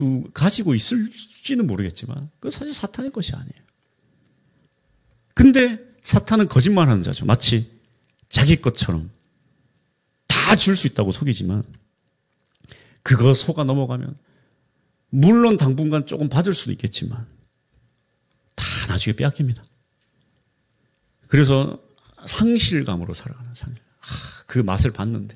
가지고 있을지는 모르겠지만 그건 사실 사탄의 것이 아니에요. 근데 사탄은 거짓말하는 자죠. 마치 자기 것처럼 다 줄 수 있다고 속이지만 그거 속아 넘어가면 물론 당분간 조금 받을 수도 있겠지만 다 나중에 빼앗깁니다. 그래서 상실감으로 살아가는 그 맛을 봤는데.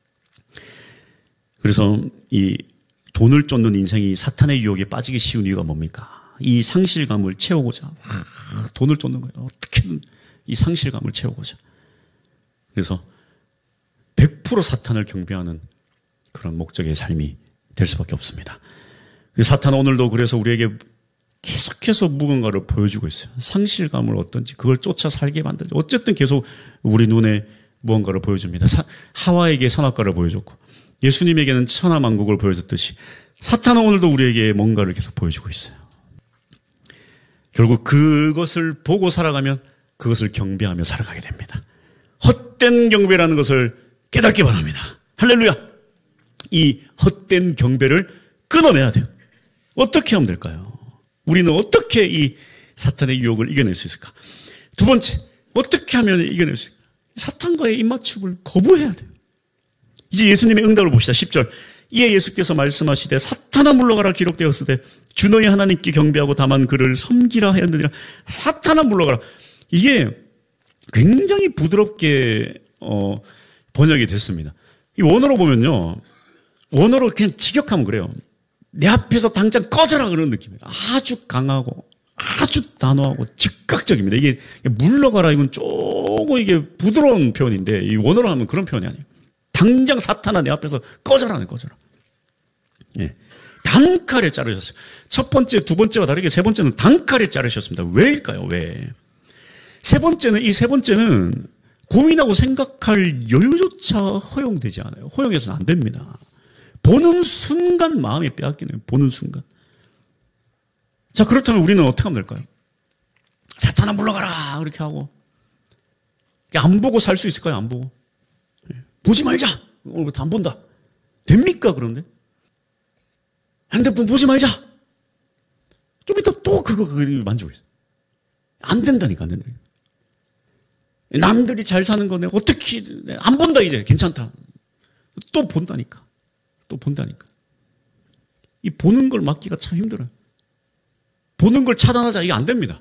그래서 이 돈을 쫓는 인생이 사탄의 유혹에 빠지기 쉬운 이유가 뭡니까? 이 상실감을 채우고자 돈을 쫓는 거예요. 어떻게든 이 상실감을 채우고자. 그래서 100% 사탄을 경배하는 그런 목적의 삶이 될 수밖에 없습니다. 사탄은 오늘도 그래서 우리에게 계속해서 무언가를 보여주고 있어요. 상실감을 어떤지 그걸 쫓아 살게 만들죠. 어쨌든 계속 우리 눈에 무언가를 보여줍니다. 하와에게 선악과를 보여줬고 예수님에게는 천하만국을 보여줬듯이 사탄은 오늘도 우리에게 뭔가를 계속 보여주고 있어요. 결국 그것을 보고 살아가면 그것을 경배하며 살아가게 됩니다. 헛된 경배라는 것을 깨닫기 바랍니다. 할렐루야! 이 헛된 경배를 끊어내야 돼요. 어떻게 하면 될까요? 우리는 어떻게 이 사탄의 유혹을 이겨낼 수 있을까? 두 번째, 어떻게 하면 이겨낼 수 있을까? 사탄과의 입맞춤을 거부해야 돼요. 이제 예수님의 응답을 봅시다. 10절. 이에 예수께서 말씀하시되 사탄아 물러가라 기록되었으되 주 너희 하나님께 경배하고 다만 그를 섬기라 하였느니라. 사탄아 물러가라. 이게 굉장히 부드럽게 번역이 됐습니다. 이 원어로 보면요. 원어로 그냥 직역하면 그래요. 내 앞에서 당장 꺼져라 그런 느낌이에요. 아주 강하고 아주 단호하고 즉각적입니다. 이게 물러가라 이건 조금 이게 부드러운 표현인데 이 원어로 하면 그런 표현이 아니에요. 당장 사탄아 내 앞에서 꺼져라네 꺼져라. 예. 단칼에 자르셨어요. 첫 번째, 두 번째와 다르게 세 번째는 단칼에 자르셨습니다. 왜일까요? 왜? 이 세 번째는 고민하고 생각할 여유조차 허용되지 않아요. 허용해서는 안 됩니다. 보는 순간 마음이 빼앗기네요. 보는 순간. 자, 그렇다면 우리는 어떻게 하면 될까요? 사탄아 물러가라 그렇게 하고 안 보고 살 수 있을까요? 안 보고. 보지 말자. 오늘부터 안 본다. 됩니까 그런데? 핸드폰 보지 말자. 좀 이따 또 그거 만지고 있어. 안 된다니까 안 된다니까. 남들이 잘 사는 거네. 어떻게 안 본다 이제 괜찮다. 또 본다니까. 또 본다니까. 이 보는 걸 막기가 참 힘들어요. 보는 걸 차단하자 이게 안 됩니다.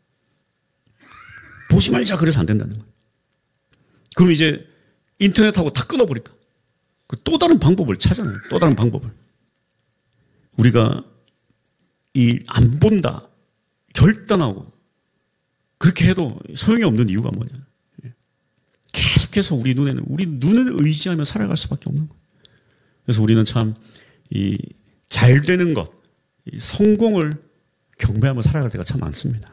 보지 말자 그래서 안 된다는 거예요. 그럼 이제 인터넷하고 다 끊어버릴까? 또 다른 방법을 찾아내요. 또 다른 방법을. 우리가 이 안 본다 결단하고 그렇게 해도 소용이 없는 이유가 뭐냐? 계속해서 우리 눈을 의지하며 살아갈 수밖에 없는 거예요. 그래서 우리는 참 이 잘 되는 것, 이 성공을 경배하며 살아갈 때가 참 많습니다.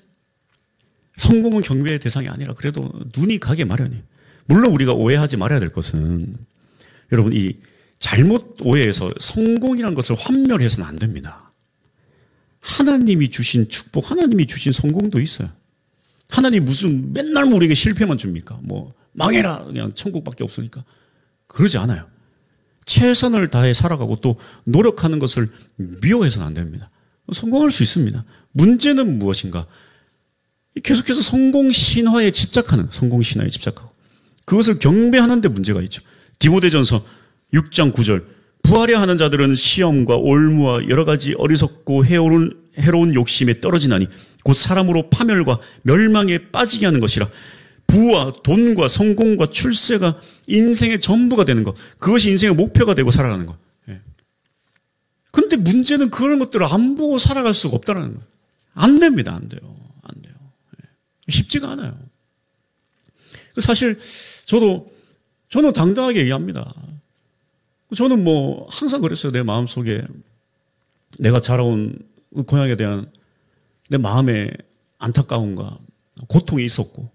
성공은 경배의 대상이 아니라 그래도 눈이 가게 마련이에요. 물론 우리가 오해하지 말아야 될 것은 여러분 이 잘못 오해해서 성공이라는 것을 환멸해서는 안 됩니다. 하나님이 주신 축복, 하나님이 주신 성공도 있어요. 하나님 무슨 맨날 우리에게 실패만 줍니까? 뭐 망해라 그냥 천국밖에 없으니까. 그러지 않아요. 최선을 다해 살아가고 또 노력하는 것을 미워해서는 안 됩니다. 성공할 수 있습니다. 문제는 무엇인가? 계속해서 성공 신화에 집착하고 그것을 경배하는 데 문제가 있죠. 디모데전서 6장 9절 부하려 하는 자들은 시험과 올무와 여러 가지 어리석고 해로운 욕심에 떨어지나니 곧 사람으로 파멸과 멸망에 빠지게 하는 것이라. 부와 돈과 성공과 출세가 인생의 전부가 되는 것, 그것이 인생의 목표가 되고 살아가는 것. 그런데 문제는 그런 것들을 안 보고 살아갈 수가 없다는 거예요. 안 됩니다. 안 돼요. 쉽지가 않아요. 사실 저는 당당하게 얘기합니다. 저는 뭐 항상 그랬어요. 내 마음속에 내가 자라온 고향에 대한 내 마음의 안타까움과 고통이 있었고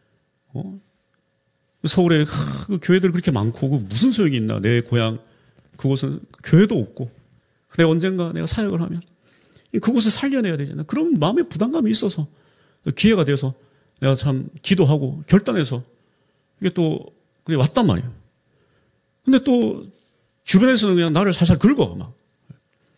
서울에 그 교회들 그렇게 많고 무슨 소용이 있나. 내 고향 그곳은 교회도 없고 근데 언젠가 내가 사역을 하면 그곳을 살려내야 되잖아요. 그런 마음의 부담감이 있어서 기회가 돼서 내가 참 기도하고 결단해서 이게 또 왔단 말이에요. 근데 또 주변에서는 그냥 나를 살살 긁어 막